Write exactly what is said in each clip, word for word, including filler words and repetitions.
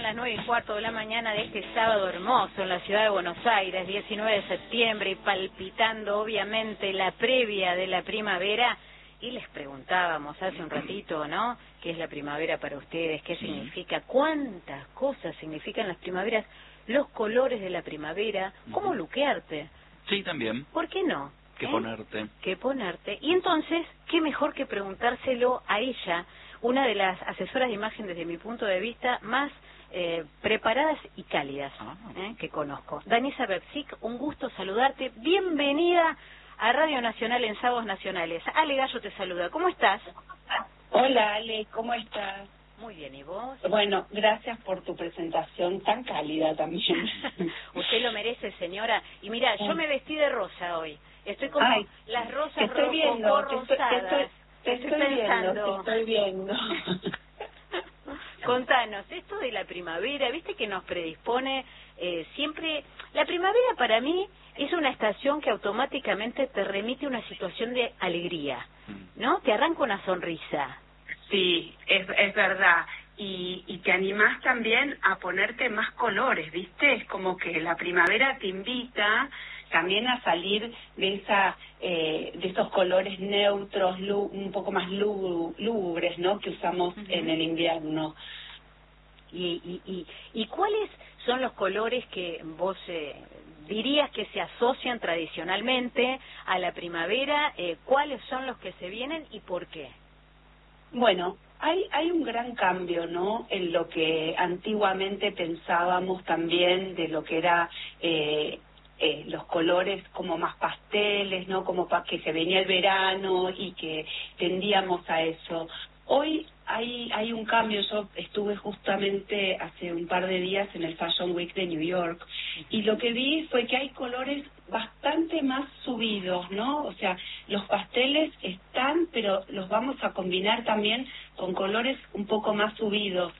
las nueve y cuarto de la mañana de este sábado hermoso en la ciudad de Buenos Aires, diecinueve de septiembre, y palpitando obviamente la previa de la primavera. Y les preguntábamos hace un ratito, ¿no? ¿Qué es la primavera para ustedes? ¿Qué significa? ¿Cuántas cosas significan las primaveras? Los colores de la primavera. ¿Cómo luquearte? Sí, también. ¿Por qué no? ¿Qué ¿Eh? ponerte? ¿Qué ponerte? Y entonces, ¿qué mejor que preguntárselo a ella, una de las asesoras de imagen desde mi punto de vista más eh, preparadas y cálidas Ah. eh, que conozco? Danisa Bepsic, un gusto saludarte. Bienvenida a Radio Nacional en Sábados Nacionales. Ale Gallo te saluda. ¿Cómo estás? Hola, Ale, ¿cómo estás? Muy bien, ¿y vos? Bueno, gracias por tu presentación tan cálida también. Usted lo merece, señora. Y mira, yo me vestí de rosa hoy. Estoy como Ay, las rosas te estoy viendo, rococó te estoy, te rosadas. estoy, te Estoy estoy viendo, pensando. te estoy viendo. Contanos, esto de la primavera, viste que nos predispone eh, siempre... La primavera para mí es una estación que automáticamente te remite a una situación de alegría, ¿no? Te arranca una sonrisa. Sí, es, es verdad. Y, y te animás también a ponerte más colores, ¿viste? Es como que la primavera te invita también a salir de esa eh, de esos colores neutros, lu, un poco más lú, lúgubres, ¿no? Que usamos uh-huh. en el invierno. ¿Y, y, y, y cuáles son los colores que vos eh, dirías que se asocian tradicionalmente a la primavera? Eh, ¿Cuáles son los que se vienen y por qué? Bueno, hay hay un gran cambio, ¿no? En lo que antiguamente pensábamos también de lo que era eh, eh, los colores como más pasteles, ¿no? Como pa que se venía el verano y que tendíamos a eso. Hoy hay hay un cambio. Yo estuve justamente hace un par de días en el Fashion Week de New York y lo que vi fue que hay colores bastante más subidos, ¿no? O sea, los pasteles están, pero los vamos a combinar también con colores un poco más subidos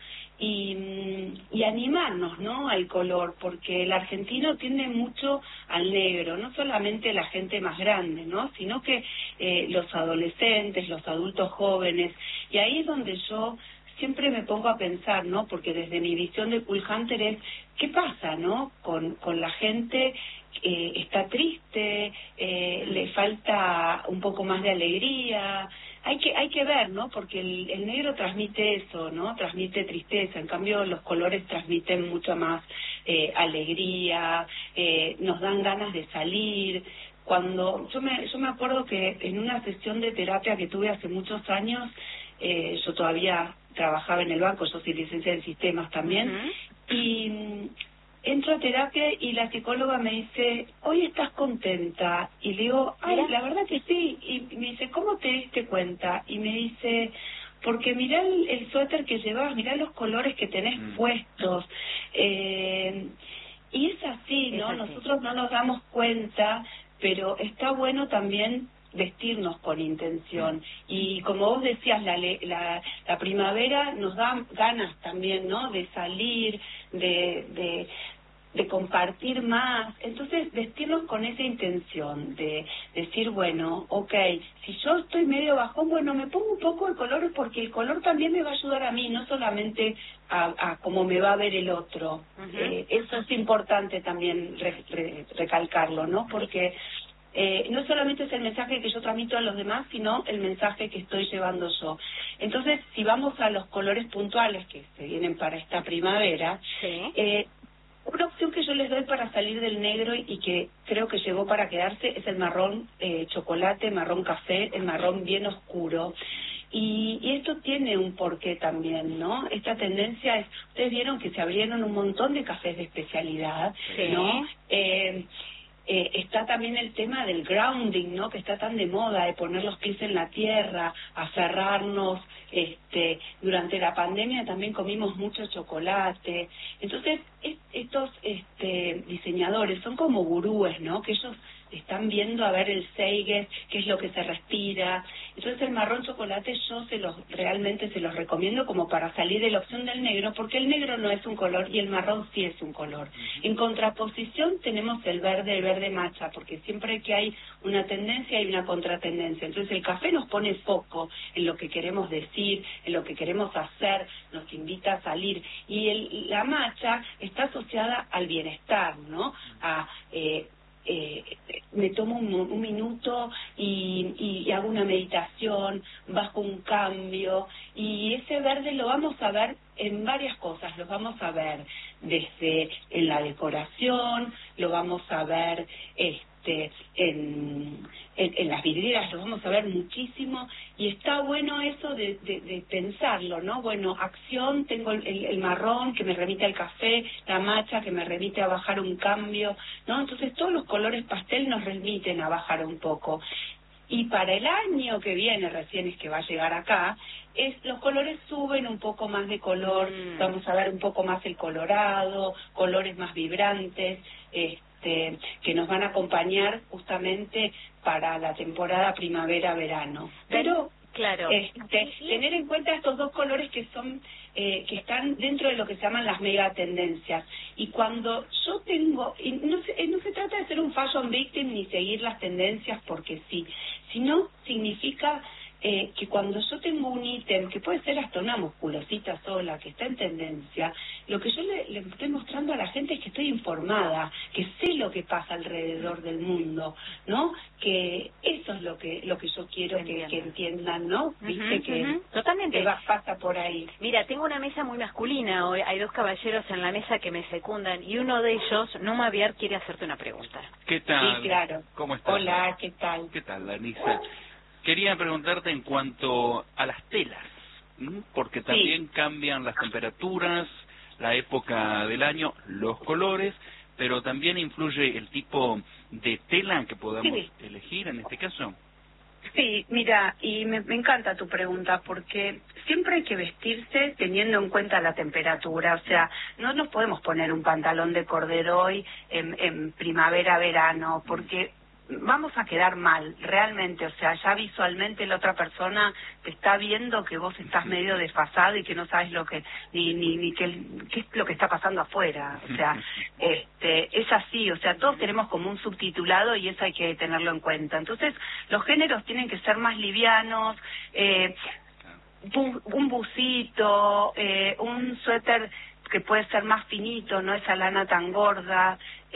y, y animarnos, ¿no? Al color, porque el argentino tiende mucho al negro, no solamente la gente más grande, ¿no? Sino que eh, los adolescentes, los adultos jóvenes, y ahí es donde yo siempre me pongo a pensar, ¿no? Porque desde mi visión de Cool Hunter es, ¿qué pasa, no? Con, con la gente eh, está triste, eh, le falta un poco más de alegría. Hay que hay que ver, ¿no? Porque el, el negro transmite eso, ¿no? Transmite tristeza. En cambio, los colores transmiten mucho más eh, alegría, eh, nos dan ganas de salir. Cuando yo me yo me acuerdo que en una sesión de terapia que tuve hace muchos años, eh, yo todavía trabajaba en el banco, yo soy licenciada en sistemas también, uh-huh. y entro a terapia y la psicóloga me dice, hoy estás contenta, y le digo, ay, ¿Mira? La verdad que sí, y me dice, ¿cómo te diste cuenta? Y me dice, porque mirá el, el suéter que llevas, mirá los colores que tenés mm. puestos, eh, y es así, ¿no? Es así. Nosotros no nos damos cuenta, pero está bueno también vestirnos con intención. Y como vos decías, la, la, la primavera nos da ganas también, ¿no? De salir, de, de, de compartir más. Entonces, vestirnos con esa intención de decir, bueno, ok, si yo estoy medio bajón, bueno, me pongo un poco de color porque el color también me va a ayudar a mí, no solamente a, a cómo me va a ver el otro. Uh-huh. Eh, eso es importante también re, re, recalcarlo, ¿no? Porque Eh, no solamente es el mensaje que yo transmito a los demás, sino el mensaje que estoy llevando yo. Entonces, si vamos a los colores puntuales que se vienen para esta primavera, sí. eh, una opción que yo les doy para salir del negro y que creo que llegó para quedarse es el marrón eh, chocolate, marrón café, el marrón bien oscuro. Y, y esto tiene un porqué también, ¿no? Esta tendencia es, ustedes vieron que se abrieron un montón de cafés de especialidad, sí. ¿no? Eh, Eh, está también el tema del grounding, ¿no? Que está tan de moda, de poner los pies en la tierra, aferrarnos. Este, durante la pandemia también comimos mucho chocolate. Entonces, es, estos este, diseñadores son como gurúes, ¿no? Que ellos están viendo a ver el Seiges, qué es lo que se respira. Entonces, el marrón chocolate yo se los realmente se los recomiendo como para salir de la opción del negro, porque el negro no es un color y el marrón sí es un color. Uh-huh. En contraposición tenemos el verde, el verde matcha, porque siempre que hay una tendencia hay una contratendencia. Entonces, el café nos pone foco en lo que queremos decir, en lo que queremos hacer, nos invita a salir. Y el, la matcha está asociada al bienestar, ¿no? A... Eh, Eh, me tomo un, un minuto y, y, y hago una meditación, bajo un cambio, y ese verde lo vamos a ver en varias cosas, lo vamos a ver desde en la decoración, lo vamos a ver este en, en, en las vidrieras, lo vamos a ver muchísimo, y está bueno eso de, de, de pensarlo, ¿no? Bueno, acción, tengo el, el, el marrón que me remite al café, la matcha que me remite a bajar un cambio, ¿no? Entonces todos los colores pastel nos remiten a bajar un poco. Y para el año que viene, recién es que va a llegar acá, es los colores suben un poco más de color, mm. vamos a ver un poco más el colorado, colores más vibrantes, este, que nos van a acompañar justamente para la temporada primavera-verano. Pero claro, este, tener en cuenta estos dos colores que son eh, que están dentro de lo que se llaman las megatendencias. Y cuando yo tengo, y no se, no se trata de ser un fashion victim ni seguir las tendencias porque sí, sino significa eh, que cuando yo tengo un ítem, que puede ser hasta una musculosita sola, que está en tendencia, lo que yo le, le estoy mostrando a la gente es que estoy informada, que sé lo que pasa alrededor del mundo, ¿no? Que eso es lo que lo que yo quiero que, que entiendan, ¿no? Viste uh-huh, que, uh-huh. Totalmente. que va, pasa por ahí. Mira, tengo una mesa muy masculina hoy, hay dos caballeros en la mesa que me secundan y uno de ellos, Numa Aviar, quiere hacerte una pregunta. ¿Qué tal? Sí, claro. ¿Cómo estás? Hola, ¿qué tal? ¿Qué tal, Danisa? Quería preguntarte en cuanto a las telas, ¿m? Porque también sí. cambian las temperaturas, la época del año, los colores, pero también influye el tipo de tela que podamos sí. elegir en este caso. Sí, mira, y me, me encanta tu pregunta porque siempre hay que vestirse teniendo en cuenta la temperatura, o sea, no nos podemos poner un pantalón de corderoy en, en primavera-verano porque vamos a quedar mal, realmente, o sea, ya visualmente la otra persona te está viendo que vos estás medio desfasado y que no sabes lo que, ni ni, ni qué, qué es lo que está pasando afuera, o sea, este es así, o sea, todos tenemos como un subtitulado y eso hay que tenerlo en cuenta. Entonces, los géneros tienen que ser más livianos, eh, un busito, eh, un suéter que puede ser más finito, no esa lana tan gorda,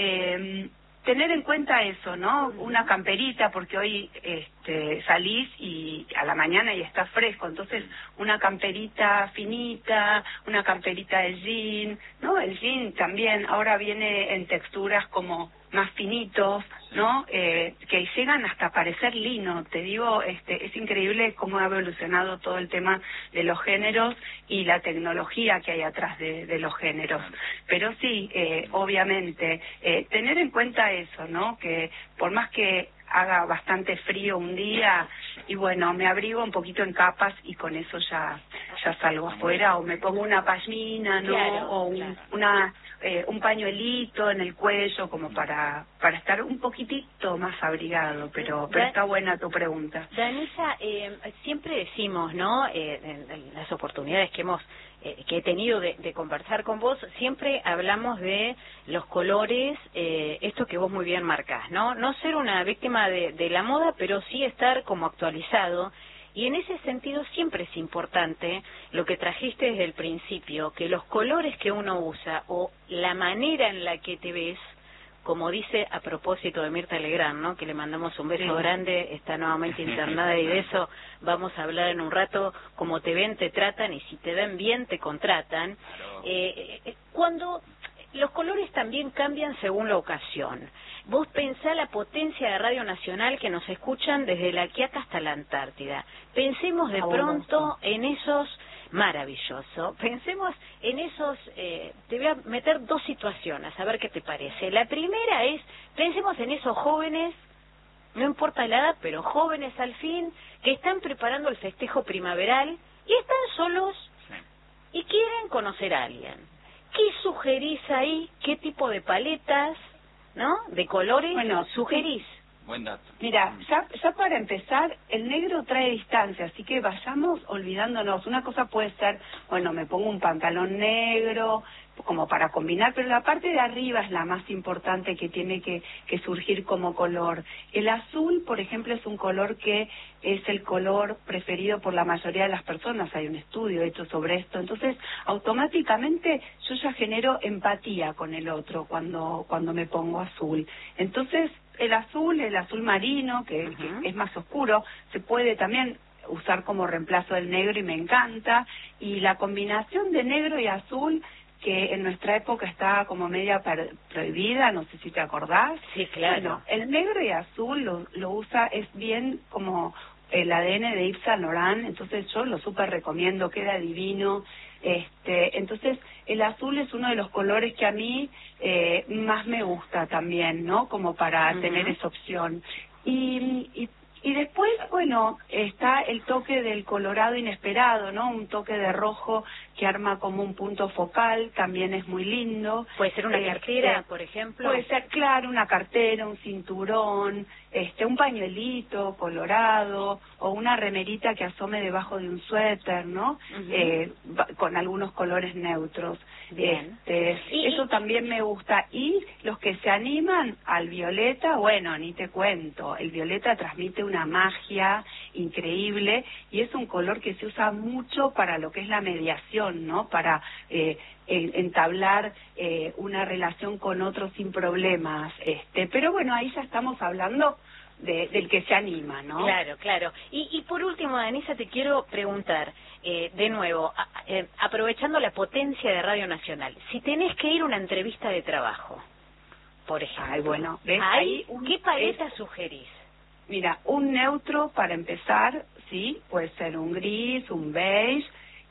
eh, tener en cuenta eso, ¿no? Una camperita, porque hoy este, salís y a la mañana y está fresco, entonces una camperita finita, una camperita de jean, ¿no? El jean también ahora viene en texturas como más finitos, ¿no? Eh, que llegan hasta parecer lino. Te digo, este, es increíble cómo ha evolucionado todo el tema de los géneros y la tecnología que hay atrás de, de los géneros. Pero sí, eh, obviamente, eh, tener en cuenta eso, ¿no? Que por más que haga bastante frío un día, y bueno, me abrigo un poquito en capas y con eso ya ya salgo afuera, o me pongo una pashmina, ¿no? Claro, o un, claro. una eh, un pañuelito en el cuello como para para estar un poquitito más abrigado, pero pero está buena tu pregunta. Danisa, eh, siempre decimos, ¿no? Eh, en, en las oportunidades que hemos eh, que he tenido de, de conversar con vos, siempre hablamos de los colores, eh, esto que vos muy bien marcás, ¿no? No ser una víctima de, de la moda, pero sí estar como actualizado. Y en ese sentido siempre es importante lo que trajiste desde el principio, que los colores que uno usa o la manera en la que te ves, como dice a propósito de Mirta Legrand, ¿no? Que le mandamos un beso sí. grande, está nuevamente internada y de eso vamos a hablar en un rato, como te ven, te tratan y si te ven bien, te contratan. Eh, eh, cuando los colores también cambian según la ocasión. Vos pensá la potencia de Radio Nacional que nos escuchan desde la Quiaca hasta la Antártida. Pensemos de pronto en esos, maravilloso, pensemos en esos, eh, te voy a meter dos situaciones, a ver qué te parece. La primera es, pensemos en esos jóvenes, no importa la edad, pero jóvenes al fin, que están preparando el festejo primaveral y están solos y quieren conocer a alguien. ¿Qué sugerís ahí? ¿Qué tipo de paletas, ¿no? De colores, bueno, sugerís. Sí. Buen dato. Mira, ya, ya para empezar, el negro trae distancia, así que vayamos olvidándonos. Una cosa puede ser, bueno, me pongo un pantalón negro, como para combinar, pero la parte de arriba es la más importante que tiene que, que surgir como color. El azul, por ejemplo, es un color que es el color preferido por la mayoría de las personas. Hay un estudio hecho sobre esto. Entonces, automáticamente yo ya genero empatía con el otro cuando, cuando me pongo azul. Entonces, el azul, el azul marino, que, uh-huh. que es más oscuro, se puede también usar como reemplazo del negro y me encanta. Y la combinación de negro y azul, que en nuestra época estaba como media per- prohibida, no sé si te acordás. Sí, claro. Bueno, el negro y azul lo, lo usa, es bien como el A D N de Yves Saint Laurent, entonces yo lo súper recomiendo, queda divino. Este, entonces el azul es uno de los colores que a mí eh, más me gusta también, ¿no? Como para uh-huh. tener esa opción. Y, y Y después, bueno, está el toque del colorado inesperado, ¿no? Un toque de rojo que arma como un punto focal, también es muy lindo. Puede ser una este, cartera, por ejemplo. Puede ser, claro, una cartera, un cinturón, este, un pañuelito colorado o una remerita que asome debajo de un suéter, ¿no? Uh-huh. Eh, con algunos colores neutros. Bien. Este, y, eso y... también me gusta. Y los que se animan al violeta, bueno, ni te cuento. El violeta transmite una magia increíble y es un color que se usa mucho para lo que es la mediación, ¿no? Para eh, entablar eh, una relación con otro sin problemas. Este, pero bueno, ahí ya estamos hablando de, del que se anima, ¿no? Claro, claro. Y, y por último, Danisa, te quiero preguntar, eh, de nuevo, a, eh, aprovechando la potencia de Radio Nacional, si tenés que ir a una entrevista de trabajo, por ejemplo, Ay, bueno, ¿ves? Ahí, un, ¿qué paleta es, sugerís? Mira, un neutro para empezar, sí, puede ser un gris, un beige,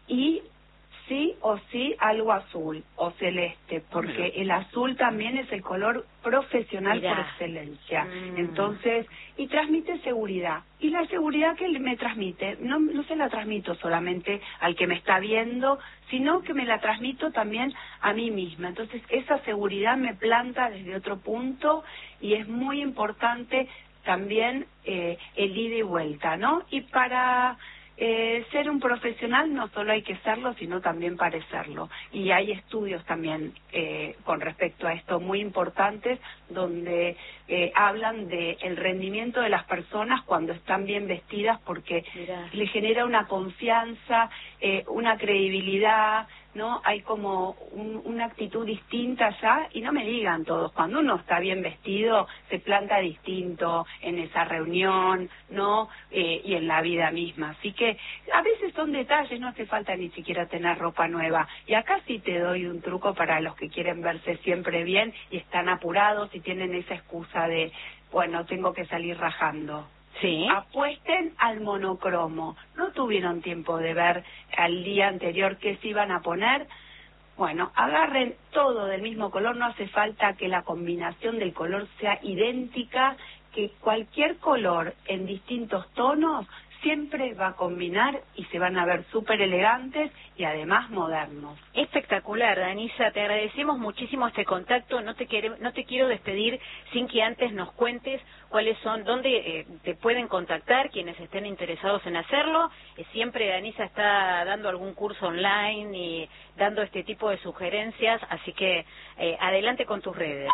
y sí o sí algo azul o celeste, porque el azul también es el color profesional Mirá. por excelencia. Mm. Entonces, y transmite seguridad. Y la seguridad que me transmite, no, no se la transmito solamente al que me está viendo, sino que me la transmito también a mí misma. Entonces, esa seguridad me planta desde otro punto y es muy importante también eh, el ida y vuelta, ¿no? Y para eh, ser un profesional no solo hay que serlo, sino también parecerlo. Y hay estudios también eh, con respecto a esto muy importantes, donde eh, hablan de el rendimiento de las personas cuando están bien vestidas, porque Mirá. le genera una confianza, eh, una credibilidad, ¿no? Hay como un, una actitud distinta ya, y no me digan todos, cuando uno está bien vestido se planta distinto en esa reunión, ¿no? Eh, y en la vida misma. Así que a veces son detalles, no hace falta ni siquiera tener ropa nueva. Y acá sí te doy un truco para los que quieren verse siempre bien y están apurados y tienen esa excusa de, bueno, tengo que salir rajando. Sí. Apuesten al monocromo. ¿No tuvieron tiempo de ver al día anterior qué se iban a poner? Bueno, agarren todo del mismo color, no hace falta que la combinación del color sea idéntica, que cualquier color en distintos tonos siempre va a combinar y se van a ver súper elegantes y además modernos. Espectacular, Danisa, te agradecemos muchísimo este contacto. No te quiero, no te quiero despedir sin que antes nos cuentes cuáles son, dónde eh, te pueden contactar quienes estén interesados en hacerlo. Eh, siempre Danisa está dando algún curso online y dando este tipo de sugerencias, así que eh, adelante con tus redes.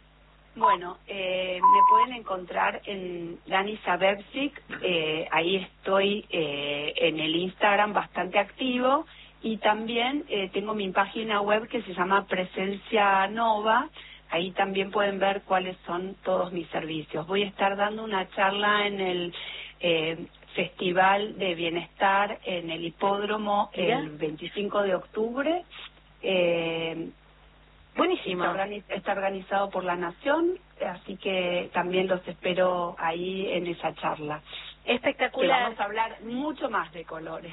Bueno, eh, me pueden encontrar en Danisa Bebsic, eh, ahí estoy eh, en el Instagram bastante activo, y también eh, tengo mi página web que se llama Presencia Nova, ahí también pueden ver cuáles son todos mis servicios. Voy a estar dando una charla en el eh, Festival de Bienestar en el Hipódromo ¿Mira? el veinticinco de octubre, eh, Buenísimo. Está, organiz está organizado por la Nación, así que también los espero ahí en esa charla. Espectacular. Que vamos a hablar mucho más de colores.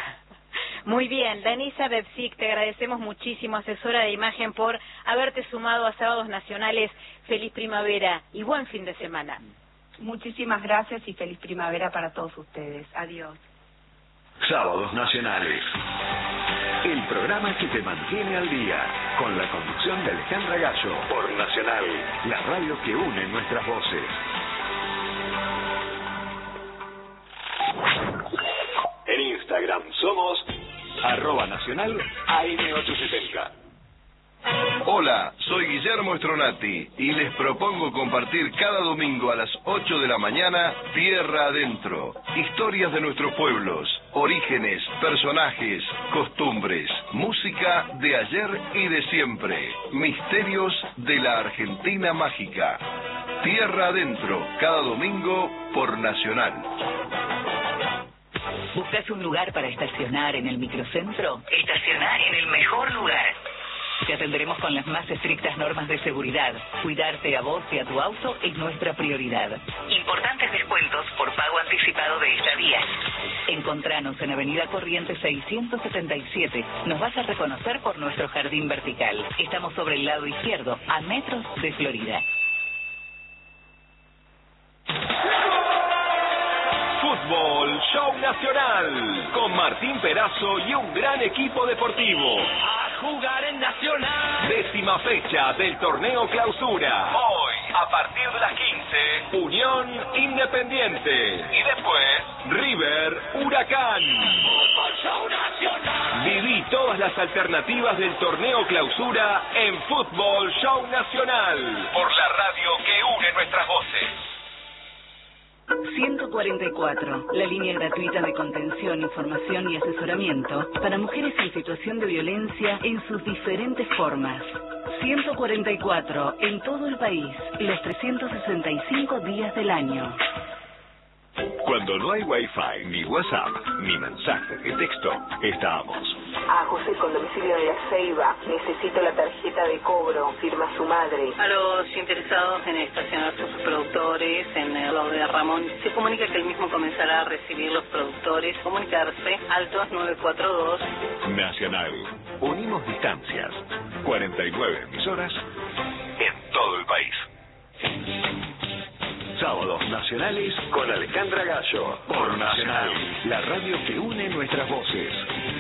Muy bien, Danisa Bebsic, te agradecemos muchísimo, asesora de imagen, por haberte sumado a Sábados Nacionales. Feliz primavera y buen fin de semana. Muchísimas gracias y feliz primavera para todos ustedes. Adiós. Sábados Nacionales, el programa que te mantiene al día, con la conducción de Alejandra Gallo, por Nacional, la radio que une nuestras voces. En Instagram somos arroba nacional A M ochocientos setenta. Hola, soy Guillermo Stronati y les propongo compartir cada domingo a las ocho de la mañana Tierra Adentro. Historias de nuestros pueblos, orígenes, personajes, costumbres, música de ayer y de siempre, misterios de la Argentina mágica. Tierra Adentro, cada domingo por Nacional. ¿Buscas un lugar para estacionar en el microcentro? Estacionar en el mejor lugar. Te atenderemos con las más estrictas normas de seguridad. Cuidarte a vos y a tu auto es nuestra prioridad. Importantes descuentos por pago anticipado de estadías. Encontranos en Avenida Corrientes seiscientos setenta y siete. Nos vas a reconocer por nuestro jardín vertical. Estamos sobre el lado izquierdo, a metros de Florida. Fútbol Show Nacional, con Martín Perazo y un gran equipo deportivo. A jugar en Nacional. Décima fecha del torneo Clausura. Hoy, a partir de las quince, Unión Independiente. Y después, River Huracán. Fútbol Show Nacional. Viví todas las alternativas del torneo Clausura en Fútbol Show Nacional. Por la radio que une nuestras voces. ciento cuarenta y cuatro, la línea gratuita de contención, información y asesoramiento para mujeres en situación de violencia en sus diferentes formas. ciento cuarenta y cuatro, en todo el país, los trescientos sesenta y cinco días del año. Cuando no hay Wi-Fi, ni WhatsApp, ni mensaje de texto, estamos. A José con domicilio de La Ceiba, necesito la tarjeta de cobro, firma su madre. A los interesados en estacionar sus productores en el lado de Ramón, se comunica que el mismo comenzará a recibir los productores. Comunicarse, Altos nueve cuatro dos. Nacional. Unimos distancias. cuarenta y nueve emisoras en todo el país. Sábados nacionales con Alejandra Gallo. Por Nacional, la radio que une nuestras voces.